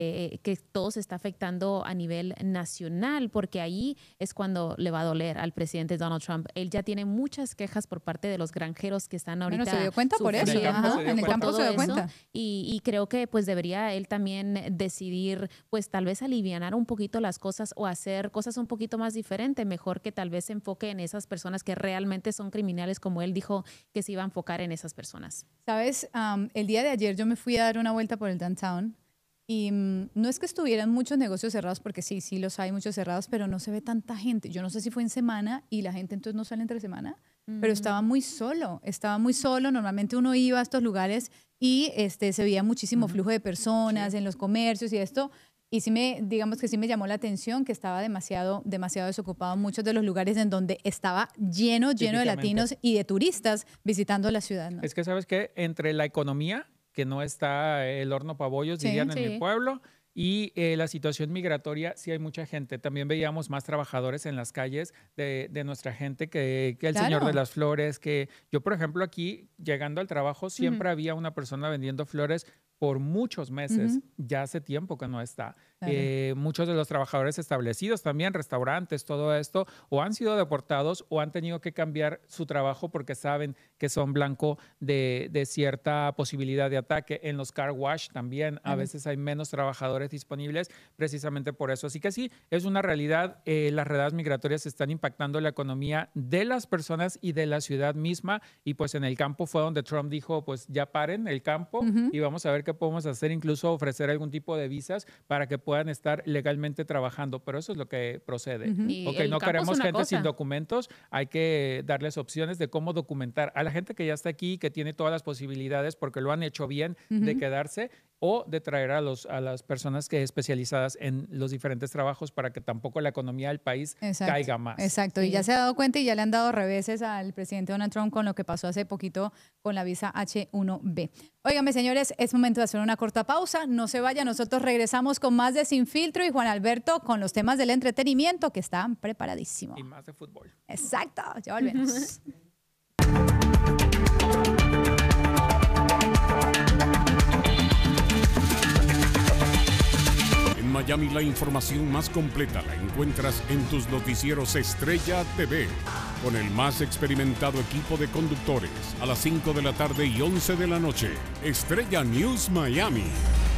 que todo se está afectando a nivel nacional, porque ahí es cuando le va a doler al presidente Donald Trump. Él ya tiene muchas quejas por parte de los granjeros que están ahorita. Bueno, se dio cuenta por eso. En el campo se dio cuenta. Y creo que pues debería él también decidir, pues tal vez alivianar un poquito las cosas o hacer cosas un poquito más diferentes. Mejor que tal vez se enfoque en esas personas que realmente son criminales, como él dijo que se iba a enfocar en esas personas. Sabes, el día de ayer yo me fui a dar una vuelta por el downtown. Y no es que estuvieran muchos negocios cerrados, porque sí los hay, muchos cerrados, pero no se ve tanta gente. Yo no sé si fue en semana y la gente entonces no sale entre semana, pero estaba muy solo. Normalmente uno iba a estos lugares y se veía muchísimo flujo de personas en los comercios y esto. Y digamos que sí me llamó la atención que estaba demasiado desocupado muchos de los lugares en donde estaba lleno de latinos y de turistas visitando la ciudad, ¿no? Es que, ¿sabes qué? Entre la economía, que no está el horno para bollos, dirían en mi pueblo, y la situación migratoria, sí hay mucha gente. También veíamos más trabajadores en las calles de nuestra gente que el señor de las flores, que yo, por ejemplo, aquí, llegando al trabajo, siempre había una persona vendiendo flores por muchos meses. Ya hace tiempo que no está. Muchos de los trabajadores establecidos también, restaurantes, todo esto, o han sido deportados o han tenido que cambiar su trabajo porque saben que son blanco de cierta posibilidad de ataque. En los car wash también a veces hay menos trabajadores disponibles precisamente por eso. Así que sí, es una realidad. Las redadas migratorias están impactando la economía de las personas y de la ciudad misma. Y pues en el campo fue donde Trump dijo, pues ya paren el campo y vamos a ver qué podemos hacer, incluso ofrecer algún tipo de visas para que puedan estar legalmente trabajando, pero eso es lo que procede. Ok, no queremos gente sin documentos, hay que darles opciones de cómo documentar a la gente que ya está aquí, que tiene todas las posibilidades porque lo han hecho bien de quedarse o de traer a las personas que especializadas en los diferentes trabajos para que tampoco la economía del país caiga más. Exacto, y ya se ha dado cuenta y ya le han dado reveses al presidente Donald Trump con lo que pasó hace poquito con la visa H1B. Óigame, señores, es momento de hacer una corta pausa. No se vaya, nosotros regresamos con más de Sin Filtro y Juan Alberto con los temas del entretenimiento que están preparadísimos. Y más de fútbol. Exacto, ya volvemos. En Miami, la información más completa la encuentras en tus noticieros Estrella TV, con el más experimentado equipo de conductores, a las 5 de la tarde y 11 de la noche. Estrella News Miami.